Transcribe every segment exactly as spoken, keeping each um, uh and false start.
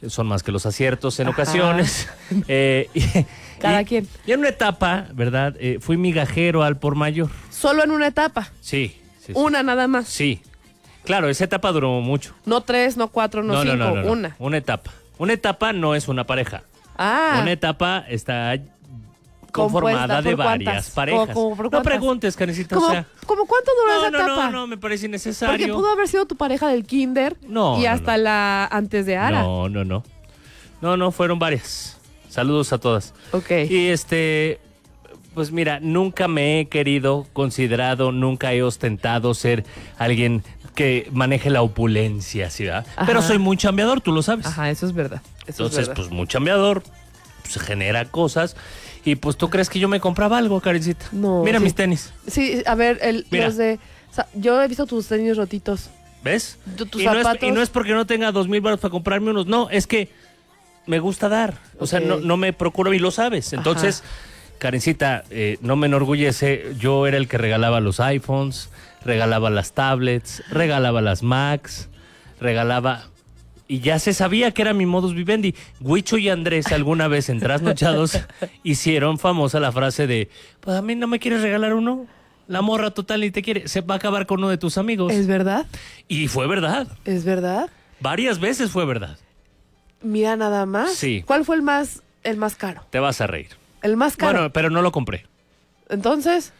son más que los aciertos en Ajá. ocasiones. Eh, y, Cada y, quien. Y en una etapa, ¿verdad? Eh, fui migajero al por mayor. ¿Solo en una etapa? Sí. sí ¿Una sí. nada más? Sí. Claro, esa etapa duró mucho. No tres, no cuatro, no, no cinco, no, no, no, no. una. Una etapa. Una etapa no es una pareja. Ah. Una etapa está conformada de varias cuántas? parejas. ¿Cómo, cómo, por no preguntes, Karencita, o sea. ¿Cómo cuánto duró no, esa no, etapa? No, no, me parece innecesario. Porque pudo haber sido tu pareja del kinder no, y no, hasta no. la antes de Ara. No, no, no. No, no, fueron varias. Saludos a todas. Ok. Y este, pues mira, nunca me he querido, considerado, nunca he ostentado ser alguien que maneje la opulencia, ¿sí, verdad? Ajá. Pero soy muy chambeador, tú lo sabes. Ajá, eso es verdad. Eso Entonces, es verdad. pues muy chambeador, pues genera cosas. Y pues tú crees que yo me compraba algo, Karencita. No. Mira sí. mis tenis. Sí, a ver, el, Mira. los de... O sea, yo he visto tus tenis rotitos. ¿Ves? Tu- tus y, no zapatos. es, y no es porque no tenga dos mil baros para comprarme unos, no, es que me gusta dar. O sea, Ok. no, no me procuro y lo sabes. Entonces, Ajá. Karencita, eh, no me enorgullece. Yo era el que regalaba los iPhones, regalaba las tablets, regalaba las Macs, regalaba... Y ya se sabía que era mi modus vivendi. Huicho y Andrés alguna vez en Trasnochados hicieron famosa la frase de, pues a mí no me quieres regalar uno. La morra total ni te quiere. Se va a acabar con uno de tus amigos. ¿Es verdad? Y fue verdad. ¿Es verdad? Varias veces fue verdad. Mira nada más. Sí. ¿Cuál fue el más, el más caro? Te vas a reír. El más caro. Bueno, pero no lo compré. Entonces,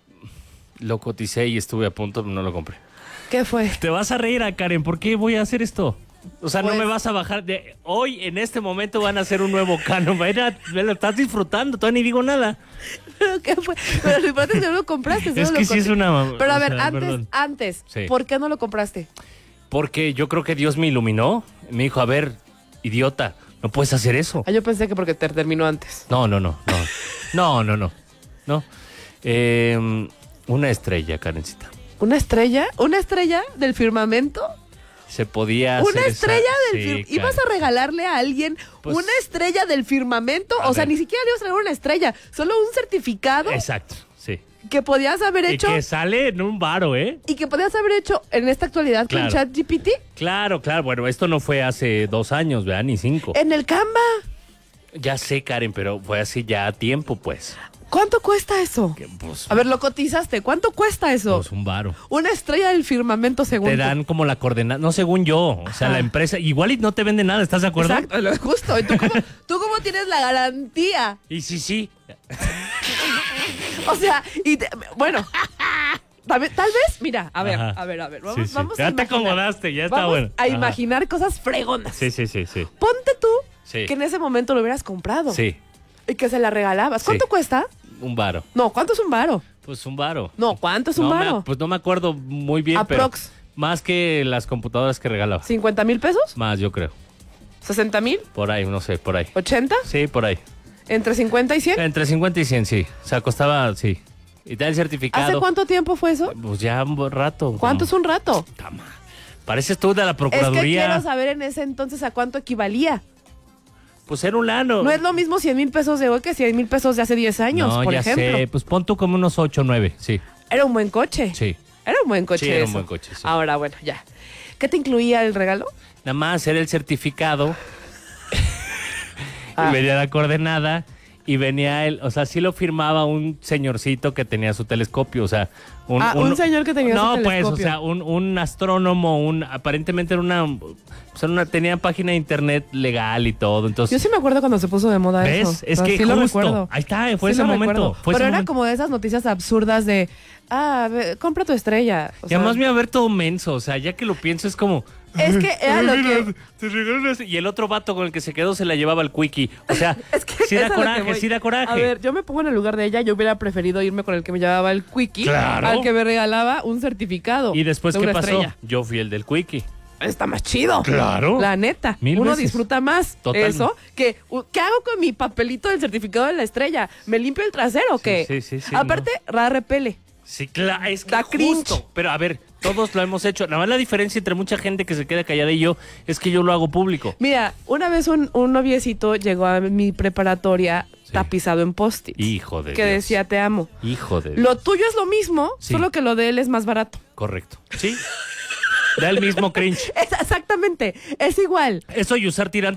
Lo coticé y estuve a punto, pero no lo compré. ¿qué fue? Te vas a reír, a Karen. ¿Por qué voy a hacer esto? O sea, Pues- no me vas a bajar de... Hoy, en este momento, van a hacer un nuevo canon. Mira, me lo estás disfrutando. Todavía ni digo nada. ¿Pero qué fue? Pero lo importante es que no lo compraste. solo Es que lo sí es conté. una... Pero a o ver, sea, antes, perdón. antes, Sí. ¿por qué no lo compraste? Porque yo creo que Dios me iluminó. Me dijo, a ver, idiota, no puedes hacer eso. Ah, yo pensé que porque te terminó antes. No, no, no, no. No, no, no. No. Eh, una estrella, Karencita. ¿Una estrella? ¿Una estrella del firmamento? Se podía ¿Una hacer estrella esa... del Sí, firmamento? ¿Ibas a Karen. regalarle a alguien Pues- una estrella del firmamento? A O sea, ver. ni siquiera le ibas a regalar una estrella, solo un certificado Exacto, sí. que podías haber Y hecho que sale en un varo, ¿eh? y que podías haber hecho en esta actualidad Claro. con ChatGPT Claro, claro. Bueno, esto no fue hace dos años, ¿verdad? Ni cinco. en el Canva. Ya sé, Karen, pero fue así ya a tiempo, pues. ¿Cuánto cuesta eso? Que, pues, A ver, lo cotizaste. ¿Cuánto cuesta eso? pues un varo. Una estrella del firmamento según Te tú. dan como la coordenada, no según yo, o sea, Ajá. la empresa, igual y no te vende nada, ¿estás de acuerdo? Exacto, lo- justo. ¿Y tú cómo, tú cómo tienes la garantía? Y sí, sí. O sea, y te- bueno, tal vez, tal vez, mira, a ver, Ajá. a ver, a ver, Sí, vamos, sí. vamos a Ya te imaginar. acomodaste, ya está Vamos bueno. a Ajá. imaginar cosas fregonas. Sí, sí, sí, sí. Ponte tú Sí. que en ese momento lo hubieras comprado. Sí, Y que se la regalabas. ¿Cuánto Sí. cuesta? un varo. No, ¿cuánto es un varo? Pues un varo. No, ¿cuánto es un No me- varo? pues no me acuerdo muy bien, Aprox. pero más que las computadoras que regalaba. ¿cincuenta mil pesos? Más, yo creo. ¿sesenta mil? Por ahí, no sé, por ahí. ¿ochenta? Sí, por ahí. ¿Entre cincuenta y cien? Entre cincuenta y cien, sí. O sea, costaba, sí. Y te da el certificado. ¿Hace cuánto tiempo fue eso? Pues ya un buen rato. ¿Cuánto es como- un rato? Tama. Pareces tú de la Es que Procuraduría. quiero saber en ese entonces a cuánto equivalía. Pues era un lano. No es lo mismo cien mil pesos de hoy que cien mil pesos de hace diez años, No, por ya ejemplo. sé. Pues pon tú como unos ocho o nueve, sí. Era un buen coche. Sí. Era un buen coche. Sí, era un eso. buen coche, sí. Ahora, bueno, ya. ¿Qué te incluía el regalo? Nada más era el certificado. Ah. Y venía la coordenada. Y venía él, o sea, sí lo firmaba un señorcito que tenía su telescopio, o sea... Un, Ah, un señor que tenía su No, pues, o telescopio. sea, un, un astrónomo, un aparentemente era una... O sea, una, tenía página de internet legal y todo, entonces... Yo sí me acuerdo cuando se puso de moda ¿Ves? eso. Es O sea, que sí lo justo, recuerdo. ahí está, fue Sí ese lo momento. recuerdo. Fue ese Pero era momento. como de esas noticias absurdas de, ah, ve, compra tu estrella. O Y sea, además me iba a ver todo menso, o sea, ya que lo pienso es como... es que era lo que... Te regalan así. Y el otro vato con el que se quedó se la llevaba al quickie. O sea, Es que sí es da a lo que coraje, voy. sí da coraje. A ver, yo me pongo en el lugar de ella, yo hubiera preferido irme con el que me llevaba el quickie Claro. al que me regalaba un certificado. ¿Y después de qué una pasó? estrella. Yo fui el del quickie. Está más chido. Claro. La neta. Mil Uno veces. disfruta más Total. eso que u- ¿qué hago con mi papelito del certificado de la estrella? ¿Me limpio el trasero o qué? sí, sí, sí, Aparte, ra repele. Sí, claro, es que Da cringe. justo. Pero a ver, todos lo hemos hecho. Nada más la diferencia entre mucha gente que se queda callada y yo es que yo lo hago público. Mira, una vez un, un noviecito llegó a mi preparatoria Sí. tapizado en post-it. Hijo de que Dios. decía te amo. Hijo de Dios. Lo tuyo es lo mismo, Sí. solo que lo de él es más barato. Correcto. Sí. Da el mismo cringe. Es exactamente, es igual. Eso y usar tirantes